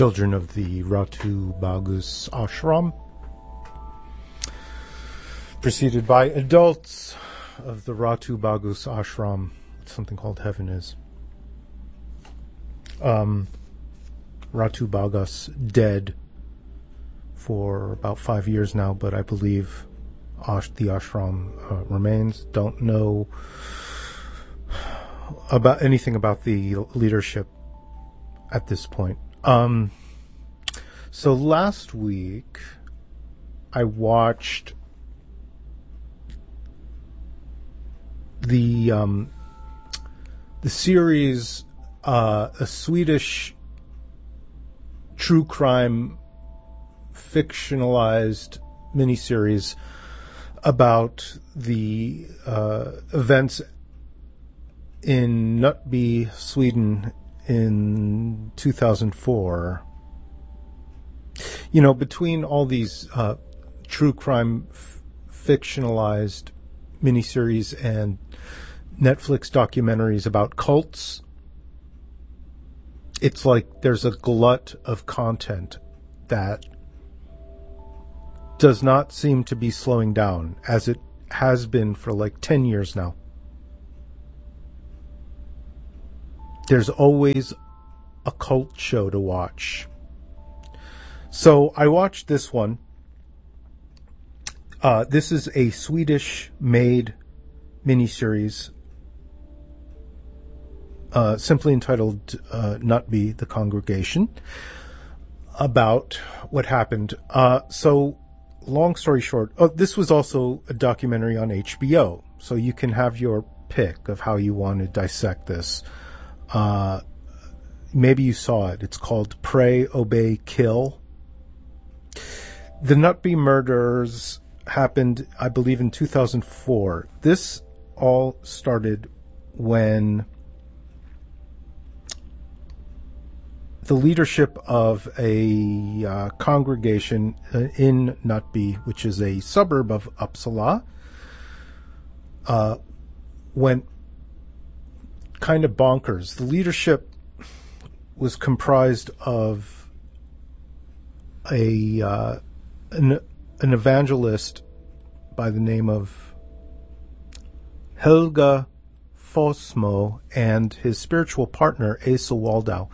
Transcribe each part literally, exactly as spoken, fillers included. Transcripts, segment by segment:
children of the Ratu Bagus ashram, preceded by adults of the Ratu Bagus ashram, something called Heaven Is. Um, Ratu Bagus dead for about five years now, but I believe ash- the ashram uh, remains. Don't know about anything about the leadership at this point. Um, so last week I watched the um, the series, uh, a Swedish true crime fictionalized miniseries about the uh, events in Nutby, Sweden in two thousand four. You know, between all these uh, true crime f- fictionalized miniseries and Netflix documentaries about cults, it's like there's a glut of content that does not seem to be slowing down, as it has been for like ten years now. There's always a cult show to watch. So I watched this one. Uh, this is a Swedish-made miniseries, uh, simply entitled uh, Nutby, the Congregation, about what happened. Uh, so, long story short, oh, this was also a documentary on H B O, so you can have your pick of how you want to dissect this. Uh, maybe you saw it. It's called Pray, Obey, Kill. The Nutby murders happened, I believe, in two thousand four. This all started when the leadership of a uh, congregation uh, in Nutby, which is a suburb of Uppsala, uh, went kind of bonkers. The leadership was comprised of a uh, an, an evangelist by the name of Helga Fossmo and his spiritual partner Asa Waldau.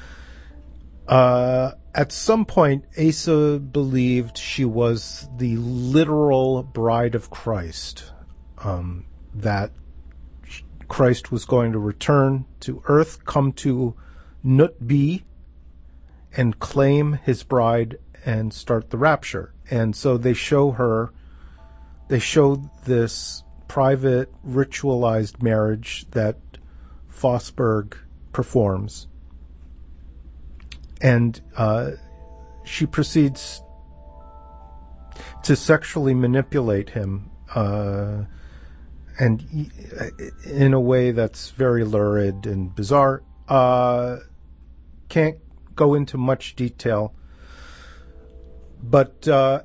Uh, at some point, Asa believed she was the literal bride of Christ, um, that Christ was going to return to earth, come to Nutby, and claim his bride and start the rapture. And so they show her, they show this private ritualized marriage that Fossberg performs. And uh, she proceeds to sexually manipulate him, uh, and in a way that's very lurid and bizarre. Uh, can't go into much detail, but uh,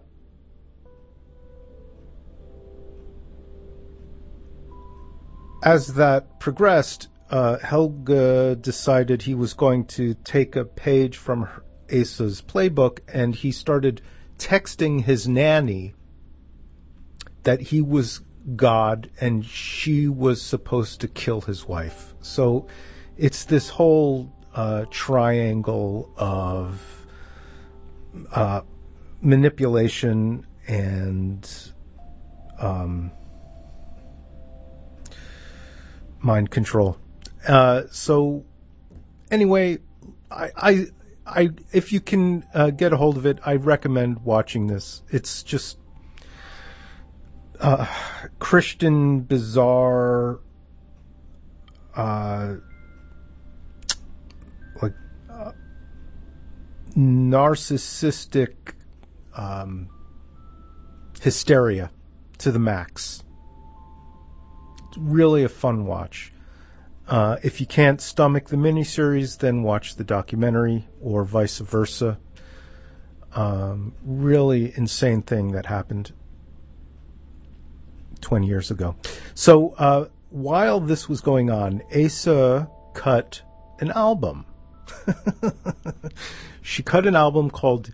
as that progressed, uh, Helga decided he was going to take a page from her, Asa's playbook, and he started texting his nanny that he was God and she was supposed to kill his wife. So it's this whole uh, triangle of uh, manipulation and um, mind control. Uh, so anyway, I, I, I, if you can uh, get a hold of it, I recommend watching this. It's just uh, Christian, bizarre, uh, like uh, narcissistic um, hysteria to the max. It's really a fun watch. Uh, if you can't stomach the miniseries, then watch the documentary, or vice versa. Um, really insane thing that happened twenty years ago. So uh, while this was going on, Asa cut an album. She cut an album called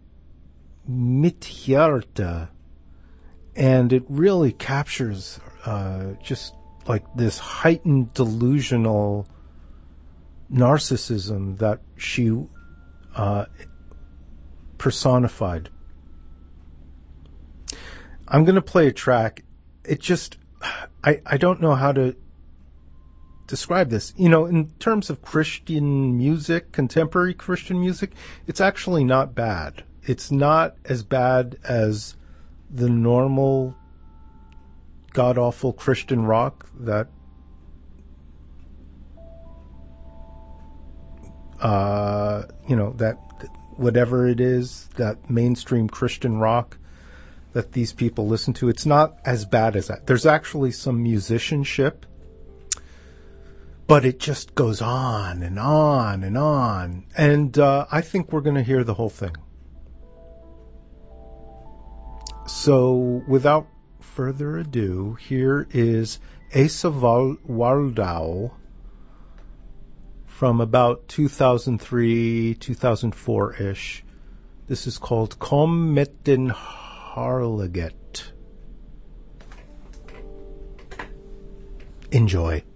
Mithyarta, and it really captures uh, just like this heightened delusional narcissism that she uh, personified. I'm going to play a track. It just, I, I don't know how to describe this. You know, in terms of Christian music, contemporary Christian music, it's actually not bad. It's not as bad as the normal god-awful Christian rock that uh, you know, that whatever it is, that mainstream Christian rock that these people listen to. It's not as bad as that. There's actually some musicianship, but it just goes on and on and on. And uh, I think we're going to hear the whole thing. So without further ado, here is Asa Waldau from about two thousand three, two thousand four-ish. This is called Kom met den Harlot. Enjoy.